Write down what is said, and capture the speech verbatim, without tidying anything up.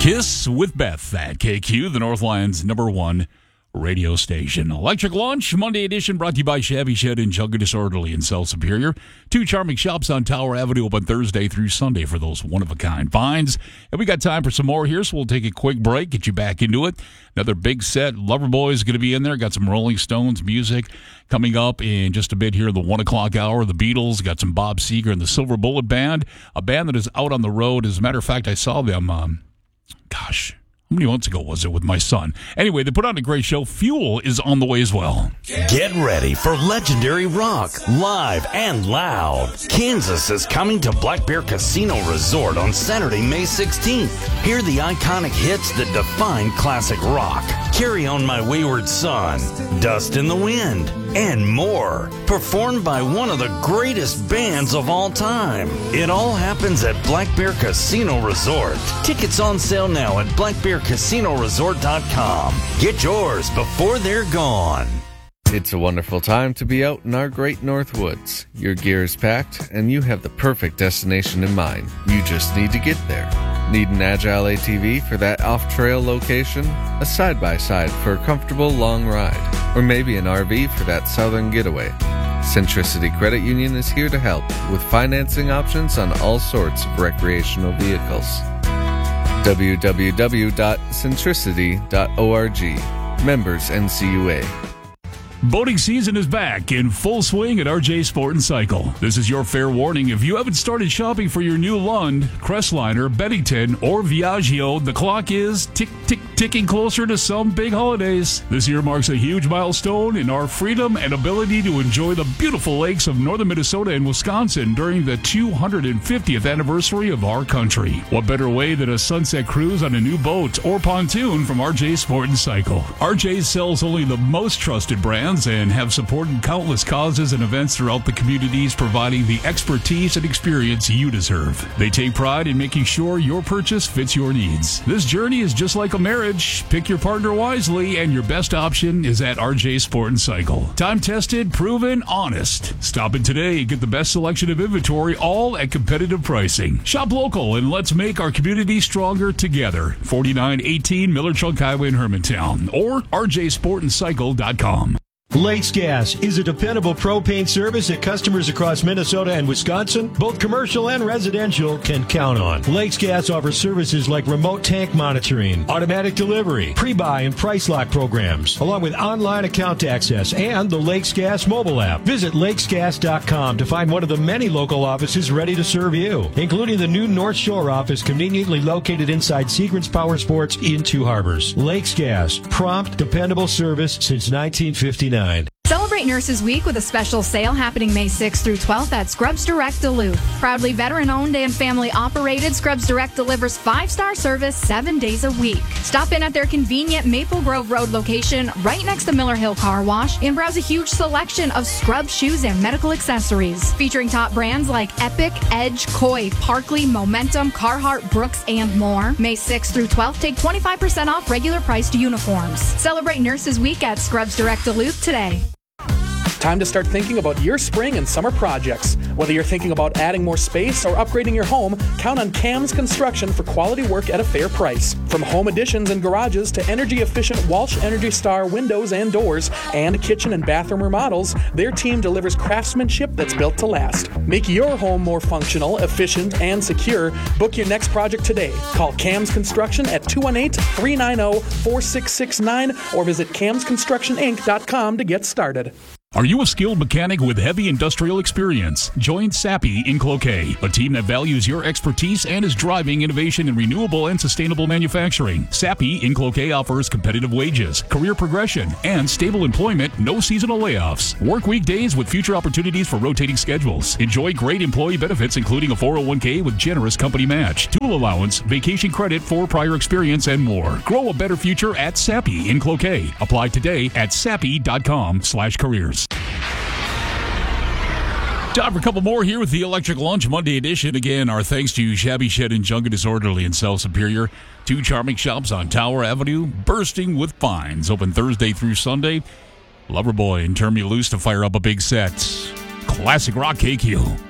Kiss with Beth at K Q, the Northland's number one radio station. Electric Lunch, Monday edition, brought to you by Shabby Shed in Jungle Disorderly in South Superior. Two charming shops on Tower Avenue, open Thursday through Sunday for those one-of-a-kind finds. And we got time for some more here, so we'll take a quick break, get you back into it. Another big set. Loverboy is going to be in there. Got some Rolling Stones music coming up in just a bit here, the one o'clock hour. The Beatles, got some Bob Seger and the Silver Bullet Band, a band that is out on the road. As a matter of fact, I saw them, um, gosh, how many months ago was it with my son? Anyway, they put on a great show. Fuel is on the way as well. Get ready for legendary rock, live and loud. Kansas is coming to Black Bear Casino Resort on Saturday, May sixteenth. Hear the iconic hits that define classic rock. Carry On My Wayward Son, Dust in the Wind, and more. Performed by one of the greatest bands of all time. It all happens at Black Bear Casino Resort. Tickets on sale now at black bear casino resort dot com. Get yours before they're gone. It's a wonderful time to be out in our great North Woods. Your gear is packed, and you have the perfect destination in mind. You just need to get there. Need an agile A T V for that off-trail location? A side-by-side for a comfortable long ride? Or maybe an R V for that southern getaway? Centricity Credit Union is here to help with financing options on all sorts of recreational vehicles. w w w dot centricity dot org. Members N C U A. Boating season is back in full swing at R J Sport and Cycle. This is your fair warning. If you haven't started shopping for your new Lund, Crestliner, Bennington, or Viaggio, the clock is tick, tick, ticking closer to some big holidays. This year marks a huge milestone in our freedom and ability to enjoy the beautiful lakes of northern Minnesota and Wisconsin during the two hundred fiftieth anniversary of our country. What better way than a sunset cruise on a new boat or pontoon from R J Sport and Cycle? R J sells only the most trusted brands and have supported countless causes and events throughout the communities, providing the expertise and experience you deserve. They take pride in making sure your purchase fits your needs. This journey is just like a marriage. Pick your partner wisely, and your best option is at R J Sport and Cycle. Time-tested, proven, honest. Stop in today and get the best selection of inventory, all at competitive pricing. Shop local, and let's make our community stronger together. forty-nine eighteen Miller Trunk Highway in Hermantown, or r j sport and cycle dot com. Lakes Gas is a dependable propane service that customers across Minnesota and Wisconsin, both commercial and residential, can count on. Lakes Gas offers services like remote tank monitoring, automatic delivery, pre-buy and price lock programs, along with online account access and the Lakes Gas mobile app. Visit lakes gas dot com to find one of the many local offices ready to serve you, including the new North Shore office conveniently located inside Sequence Power Sports in Two Harbors. Lakes Gas, prompt, dependable service since nineteen fifty-nine. Celebrate Nurses Week with a special sale happening May sixth through twelfth at Scrubs Direct Duluth. Proudly veteran-owned and family-operated, Scrubs Direct delivers five-star service seven days a week. Stop in at their convenient Maple Grove Road location right next to Miller Hill Car Wash and browse a huge selection of scrub shoes and medical accessories. Featuring top brands like Epic, Edge, Koi, Parkley, Momentum, Carhartt, Brooks, and more. May sixth through twelfth, take twenty-five percent off regular priced uniforms. Celebrate Nurses Week at Scrubs Direct Duluth today. Time to start thinking about your spring and summer projects. Whether you're thinking about adding more space or upgrading your home, count on Cam's Construction for quality work at a fair price. From home additions and garages to energy-efficient Walsh Energy Star windows and doors and kitchen and bathroom remodels, their team delivers craftsmanship that's built to last. Make your home more functional, efficient, and secure. Book your next project today. Call Cam's Construction at two one eight, three nine zero, four six six nine or visit cams construction inc dot com to get started. Are you a skilled mechanic with heavy industrial experience? Join Sappi in Cloquet, a team that values your expertise and is driving innovation in renewable and sustainable manufacturing. Sappi in Cloquet offers competitive wages, career progression, and stable employment, no seasonal layoffs. Work weekdays with future opportunities for rotating schedules. Enjoy great employee benefits, including a four oh one k with generous company match, tool allowance, vacation credit for prior experience, and more. Grow a better future at Sappi in Cloquet. Apply today at sappi dot com slash careers. Time for a couple more here with the Electric Lunch Monday edition. Again, our thanks to Shabby Shed in Jungle Disorderly in South Superior. Two charming shops on Tower Avenue, bursting with finds. Open Thursday through Sunday. Loverboy and Turn Me Loose to fire up a big set. Classic rock K Q.